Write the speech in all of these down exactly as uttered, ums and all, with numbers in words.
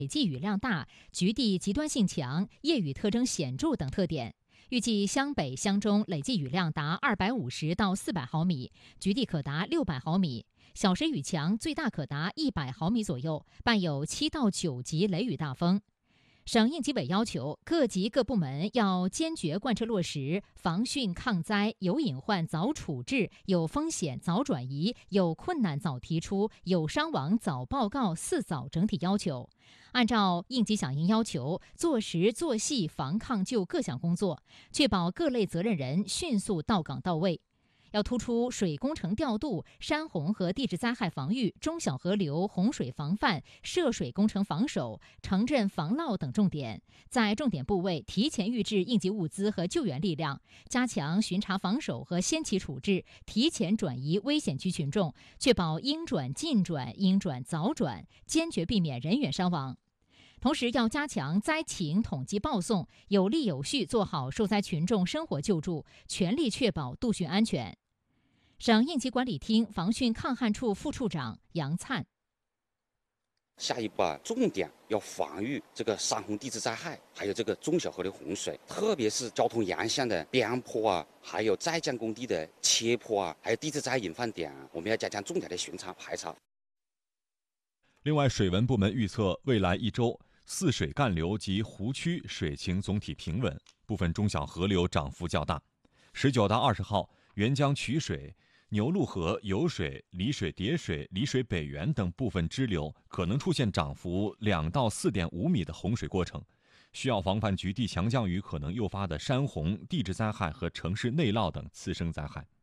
累计雨量大、局地极端性强、夜雨特征显著等特点。预计湘北、湘中累计雨量达二百五十到四百毫米，局地可达六百毫米，小时雨强最大可达一百毫米左右，伴有七到九级雷雨大风。省应急委要求各级各部门要坚决贯彻落实防汛抗灾、有隐患早处置、有风险早转移、有困难早提出、有伤亡早报告四早整体要求，按照应急响应要求，做实做细防抗救各项工作，确保各类责任人迅速到岗到位。要突出水工程调度、山洪和地质灾害防御、中小河流洪水防范、涉水工程防守、城镇防涝等重点，在重点部位提前预置应急物资和救援力量，加强巡查防守和先期处置，提前转移危险区群众，确保应转尽转、应转早转，坚决避免人员伤亡。同时要加强灾情统计报送，有力有序做好受灾群众生活救助，全力确保渡汛安全。省应急管理厅防汛抗旱处副处长杨灿： 下一步啊，重点要防御这个山洪地质灾害，还有这个中小河流洪水，特别是交通沿线的边坡啊，还有在建工地的切坡啊，还有地质灾害隐患点啊，我们要加强重点的巡查排查。 另外，水文部门预测未来一周泗水干流及湖区水情总体平稳，部分中小河流涨幅较大。十九到二十号，沅江曲水、牛路河酉水、丽水叠水、丽水北源等部分支流可能出现涨幅两到四点五米的洪水过程，需要防范局地强降雨可能诱发的山洪、地质灾害和城市内涝等次生灾害。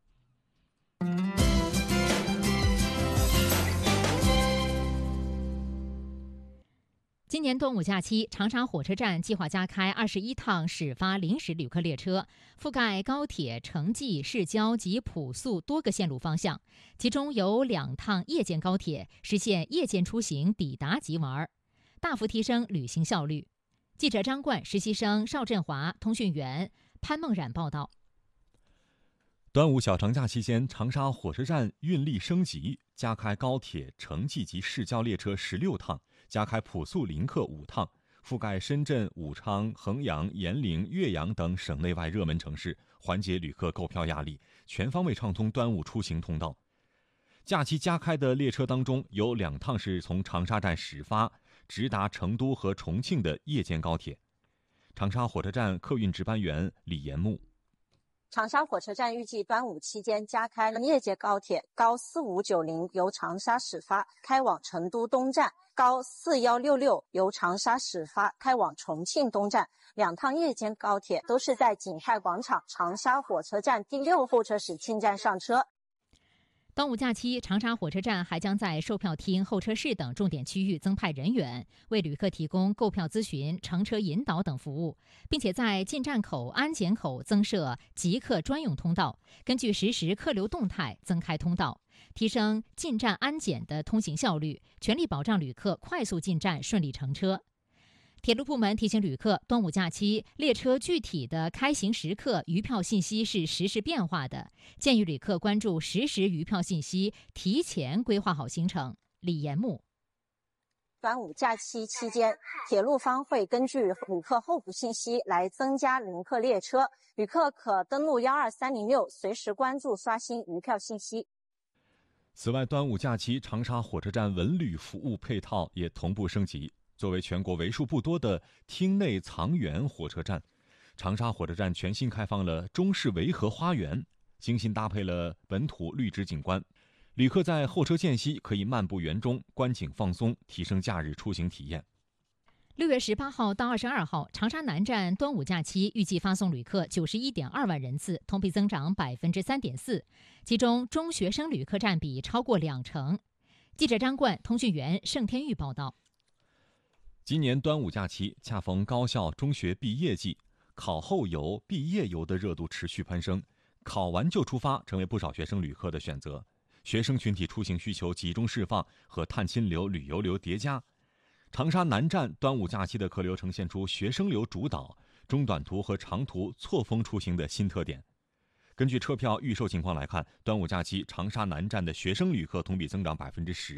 今年端午假期，长沙火车站计划加开二十一趟始发临时旅客列车，覆盖高铁、城际、市郊及普速多个线路方向。其中有两趟夜间高铁，实现夜间出行抵达即玩，大幅提升旅行效率。记者张冠、实习生邵振华、通讯员潘梦冉报道。 端午小长假期间，长沙火车站运力升级，加开高铁、城际及市郊列车十六趟，加开普速临客五趟，覆盖深圳、武昌、衡阳、延陵、岳阳等省内外热门城市，缓解旅客购票压力，全方位畅通端午出行通道。假期加开的列车当中，有两趟是从长沙站始发，直达成都和重庆的夜间高铁。长沙火车站客运值班员李延木： 长沙火车站预计端午期间加开夜间高铁高四五九零由长沙始发，开往成都东站；高四一六六由长沙始发，开往重庆东站。两趟夜间高铁都是在景泰广场长沙火车站第六候车室进站上车。 端午假期，长沙火车站还将在售票厅、候车室等重点区域增派人员，为旅客提供购票咨询、乘车引导等服务，并且在进站口、安检口增设即客专用通道，根据实时客流动态增开通道，提升进站安检的通行效率，全力保障旅客快速进站、顺利乘车。铁路部门提醒旅客，端午假期列车具体的开行时刻余票信息是实时变化的，建议旅客关注实时余票信息，提前规划好行程。李延木： 端午假期期间，铁路方会根据旅客候补信息来增加临客列车，旅客可登录幺二三零六，随时关注刷新余票信息。 此外，端午假期长沙火车站文旅服务配套也同步升级。作为全国为数不多的厅内藏园火车站，长沙火车站全新开放了中式维和花园，精心搭配了本土绿植景观。旅客在候车间隙可以漫步园中，观景放松，提升假日出行体验。 六月十八号到二十二号，长沙南站端午假期预计发送旅客九十一点二万人次，同比增长百分之三点四，其中中学生旅客占比超过两成。记者张冠、通讯员盛天玉报道。 今年端午假期恰逢高校中学毕业季，考后游、毕业游的热度持续攀升，考完就出发成为不少学生旅客的选择。学生群体出行需求集中释放，和探亲流、旅游流叠加。长沙南站端午假期的客流呈现出学生流主导、中短途和长途错峰出行的新特点。根据车票预售情况来看，端午假期长沙南站的学生旅客同比增长百分之十，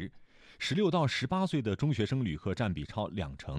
十六到十八岁的中学生旅客占比超两成。